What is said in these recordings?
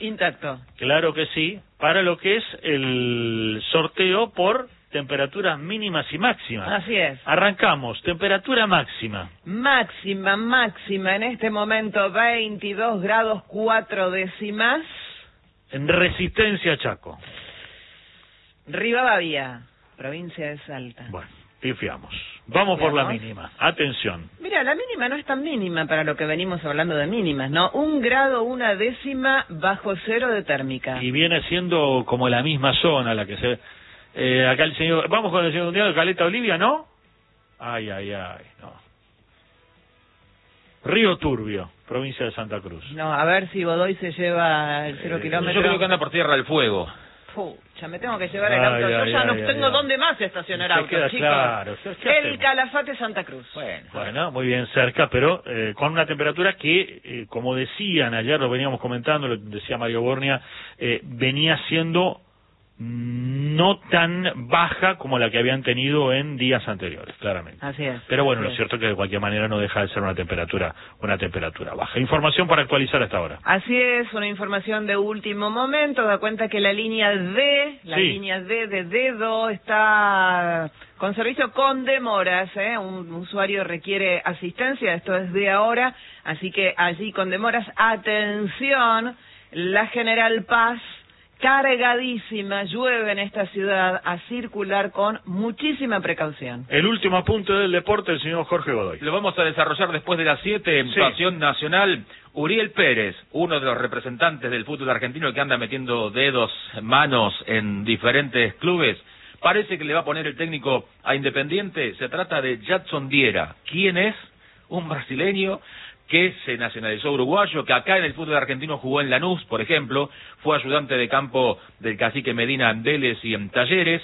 intacto. Claro que sí, para lo que es el sorteo por temperaturas mínimas y máximas. Así es. Arrancamos, temperatura máxima. Máxima, en este momento 22 grados 4 décimas. En Resistencia, Chaco. Rivadavia, provincia de Salta. Bueno, pifiamos. Vamos por la mínima. Atención. Mira, la mínima no es tan mínima para lo que venimos hablando de mínimas, ¿no? 1 grado 1 décima bajo cero de térmica. Y viene siendo como la misma zona la que se... acá el señor... Vamos con el señor Undiado de Caleta Olivia, ¿no? Ay, no. Río Turbio, provincia de Santa Cruz. No, a ver si Godoy se lleva el 0 kilómetro. Yo creo que anda por Tierra del Fuego. Ya me tengo que llevar el auto. Yo ya no tengo dónde más estacionar autos, chicos. Claro. El Calafate, Santa Cruz. Bueno, muy bien cerca, pero con una temperatura que, como decían ayer, lo veníamos comentando, lo decía Mario Bornia, venía siendo no tan baja como la que habían tenido en días anteriores, claramente. Así es. Pero bueno, lo cierto es que de cualquier manera no deja de ser una temperatura baja. Información para actualizar hasta ahora. Así es, una información de último momento. Da cuenta que la línea D, línea D de dedo, está con servicio con demoras, Un usuario requiere asistencia, esto es de ahora, así que allí con demoras, atención, la General Paz, cargadísima, llueve en esta ciudad, a circular con muchísima precaución. El último apunte del deporte, el señor Jorge Godoy. Lo vamos a desarrollar después de las 7 en Pasión Nacional. Uriel Pérez, uno de los representantes del fútbol argentino que anda metiendo dedos, manos en diferentes clubes, parece que le va a poner el técnico a Independiente. Se trata de Jadson Diera. ¿Quién es? Un brasileño que se nacionalizó uruguayo, que acá en el fútbol argentino jugó en Lanús, por ejemplo, fue ayudante de campo del cacique Medina en Vélez y en Talleres,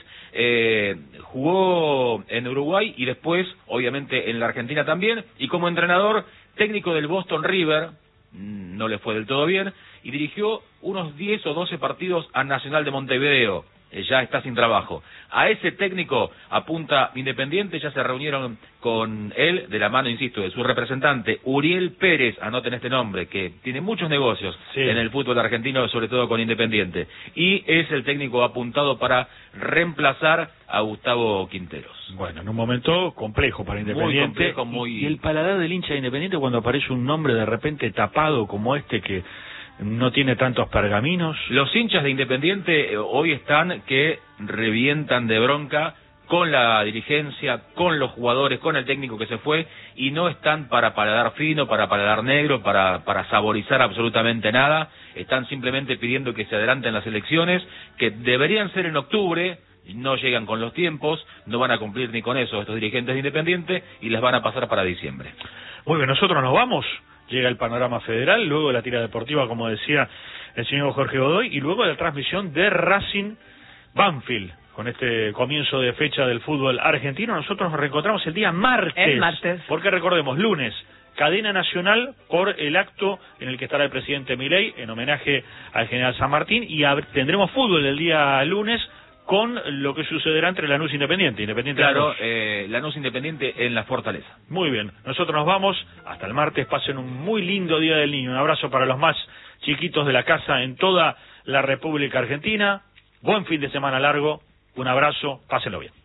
jugó en Uruguay y después, obviamente, en la Argentina también, y como entrenador técnico del Boston River, no le fue del todo bien, y dirigió unos 10 o 12 partidos a Nacional de Montevideo. Ya está sin trabajo. A ese técnico apunta Independiente, ya se reunieron con él, de la mano, insisto, de su representante, Uriel Pérez, anoten este nombre, que tiene muchos negocios en el fútbol argentino, sobre todo con Independiente, y es el técnico apuntado para reemplazar a Gustavo Quinteros. Bueno, en un momento complejo para Independiente, y el paladar del hincha de Independiente cuando aparece un nombre de repente tapado como este que no tiene tantos pergaminos. Los hinchas de Independiente hoy están que revientan de bronca con la dirigencia, con los jugadores, con el técnico que se fue, y no están para paladar fino, para paladar negro, para saborizar absolutamente nada. Están simplemente pidiendo que se adelanten las elecciones, que deberían ser en octubre. No llegan con los tiempos, no van a cumplir ni con eso estos dirigentes de Independiente, y les van a pasar para diciembre. Muy bien, nosotros nos vamos. Llega el panorama federal, luego de la tira deportiva, como decía el señor Jorge Godoy, y luego de la transmisión de Racing Banfield. Con este comienzo de fecha del fútbol argentino, nosotros nos reencontramos el día martes. El martes. Porque recordemos, lunes, cadena nacional por el acto en el que estará el presidente Milei, en homenaje al general San Martín, y tendremos fútbol el día lunes, con lo que sucederá entre Lanús e Independiente. Claro, Lanús Independiente en la Fortaleza. Muy bien, nosotros nos vamos hasta el martes. Pasen un muy lindo Día del Niño. Un abrazo para los más chiquitos de la casa en toda la República Argentina. Buen fin de semana largo. Un abrazo, pásenlo bien.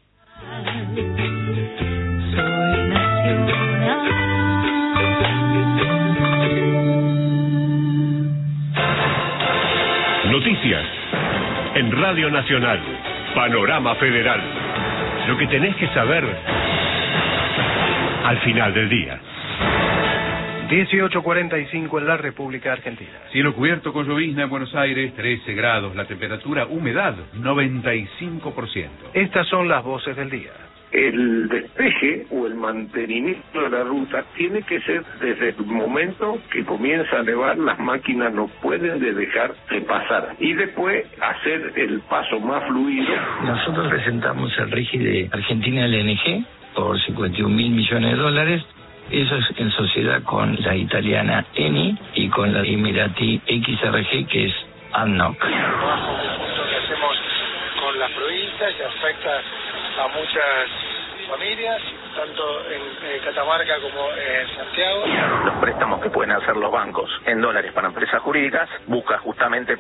Noticias en Radio Nacional. Panorama Federal. Lo que tenés que saber al final del día. 18:45 en la República Argentina. Cielo cubierto con llovizna en Buenos Aires, 13 grados. La temperatura, humedad, 95%. Estas son las voces del día. El despeje o el mantenimiento de la ruta tiene que ser desde el momento que comienza a nevar, las máquinas no pueden dejar de pasar, y después hacer el paso más fluido. Nosotros presentamos el RIGI de Argentina LNG por $51.000 millones. Eso es en sociedad con la italiana ENI y con la emiratí XRG, que es ADNOC. El trabajo que hacemos con las provincias que afecta a muchas familias, tanto en Catamarca como en Santiago. Los préstamos que pueden hacer los bancos en dólares para empresas jurídicas busca justamente